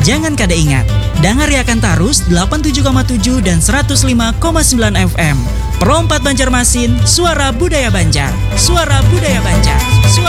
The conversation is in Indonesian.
Jangan kada ingat, dengar Yakan Tarus 87,7 dan 105,9 FM. Pro 4 Banjarmasin, suara budaya Banjar. Suara budaya Banjar. Suara